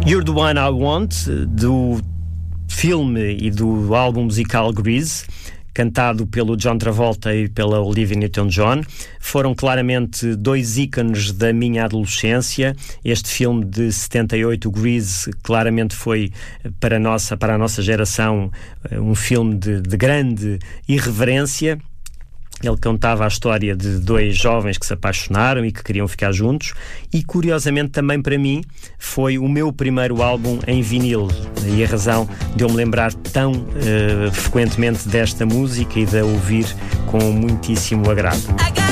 You're the One I Want, do filme e do álbum musical Grease, cantado pelo John Travolta e pela Olivia Newton-John, foram claramente dois ícones da minha adolescência. Este filme de 78, Grease, claramente foi para a nossa geração um filme de grande irreverência. Ele contava a história de dois jovens que se apaixonaram e que queriam ficar juntos, e curiosamente também para mim foi o meu primeiro álbum em vinil, e a razão de eu me lembrar tão frequentemente desta música e de a ouvir com muitíssimo agrado.